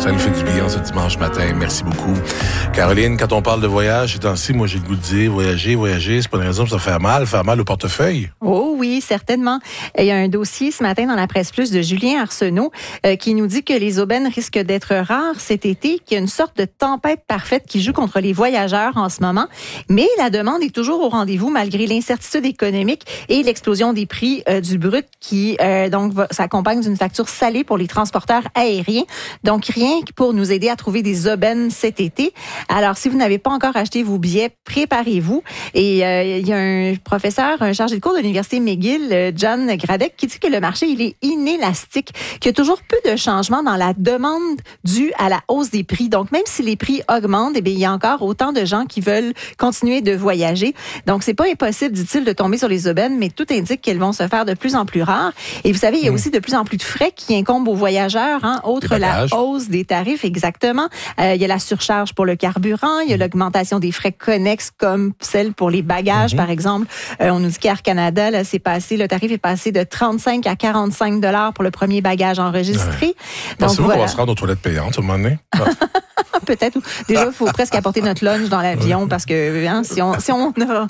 Ça nous fait du bien ce dimanche matin. Merci beaucoup. Caroline, quand on parle de voyage, ces temps-ci, moi, j'ai le goût de dire voyager, c'est pas une raison pour ça faire mal au portefeuille. Oh oui, certainement. Il y a un dossier ce matin dans la Presse Plus de Julien Arsenault qui nous dit que les aubaines risquent d'être rares cet été, qu'il y a une sorte de tempête parfaite qui joue contre les voyageurs en ce moment. Mais la demande est toujours au rendez-vous malgré l'incertitude économique et l'explosion des prix du brut qui s'accompagne d'une facture salée pour les transporteurs aériens. Donc, rien que pour nous aider à trouver des aubaines cet été. Alors, si vous n'avez pas encore acheté vos billets, préparez-vous. Et il y a un professeur, un chargé de cours de l'Université McGill, John Gradek, qui dit que le marché, il est inélastique, qu'il y a toujours peu de changements dans la demande due à la hausse des prix. Donc, même si les prix augmentent, il y a encore autant de gens qui veulent continuer de voyager. Donc, c'est pas impossible, dit-il, de tomber sur les aubaines, mais tout indique qu'elles vont se faire de plus en plus rares. Et vous savez, il y a aussi de plus en plus de frais qui incombent aux voyageurs, outre la hausse des tarifs, exactement. Il y a la surcharge pour le carburant, il y a l'augmentation des frais connexes comme celle pour les bagages, par exemple. On nous dit qu'Air Canada, là, le tarif est passé de 35 à 45 $ pour le premier bagage enregistré. Ouais. Pensez-vous qu'on va se rendre aux toilettes payantes à un moment donné? Peut-être. Déjà, il faut presque apporter notre lunch dans l'avion parce que si on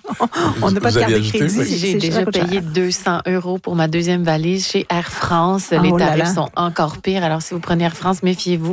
n'a pas de carte de crédit. J'ai déjà payé 200 € pour ma deuxième valise chez Air France. Les tarifs sont encore pires. Alors, si vous prenez Air France, méfiez-vous.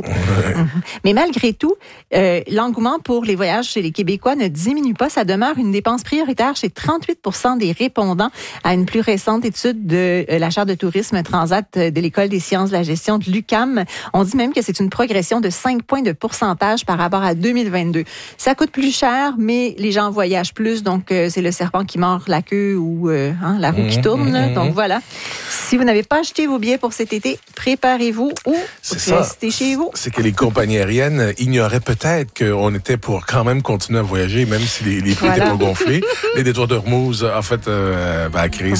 Mais malgré tout, l'engouement pour les voyages chez les Québécois ne diminue pas. Ça demeure une dépense prioritaire chez 38% des répondants à une plus récente étude de la chaire de tourisme Transat de l'École des sciences de la gestion de l'UQAM. On dit même que c'est une progression de 5 points de pourcentage par rapport à 2022. Ça coûte plus cher, mais les gens voyagent plus. Donc, c'est le serpent qui mord la queue ou la roue qui tourne. Donc, voilà. Si vous n'avez pas acheté vos billets pour cet été, préparez-vous ou restez chez vous. C'est que les compagnies aériennes ignoraient peut-être qu'on était pour quand même continuer à voyager, même si les prix étaient pas gonflés. Les détours d'Ormuz, en fait, a créé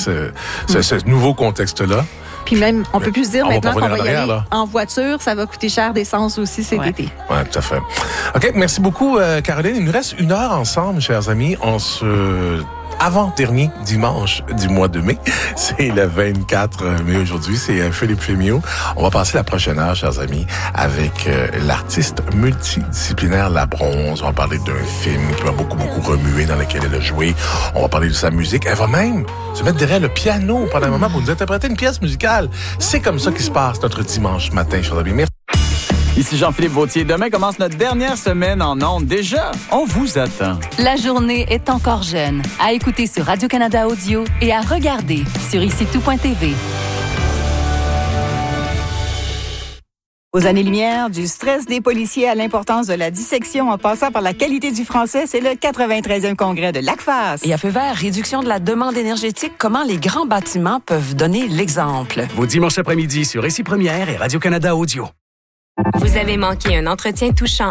ce nouveau contexte-là. Puis même, on peut plus se dire maintenant qu'on va y aller en voiture, ça va coûter cher d'essence aussi cet été. Oui, tout à fait. OK, merci beaucoup, Caroline. Il nous reste 1 heure ensemble, chers amis. On se... avant-dernier dimanche du mois de mai. C'est le 24 mai aujourd'hui. C'est Philippe Fémiot. On va passer la prochaine heure, chers amis, avec l'artiste multidisciplinaire La Bronze. On va parler d'un film qui m'a beaucoup remué, dans lequel elle a joué. On va parler de sa musique. Elle va même se mettre derrière le piano pendant un moment pour nous interpréter une pièce musicale. C'est comme ça qu'il se passe notre dimanche matin, chers amis. Merci. Ici Jean-Philippe Vautier. Demain commence notre dernière semaine en ondes. Déjà, on vous attend. La journée est encore jeune. À écouter sur Radio-Canada Audio et à regarder sur icitout.tv. Aux années-lumière, du stress des policiers à l'importance de la dissection en passant par la qualité du français, c'est le 93e congrès de l'ACFAS. Et à feu vert, réduction de la demande énergétique, comment les grands bâtiments peuvent donner l'exemple. Vos dimanches après-midi sur Ici Première et Radio-Canada Audio. Vous avez manqué un entretien touchant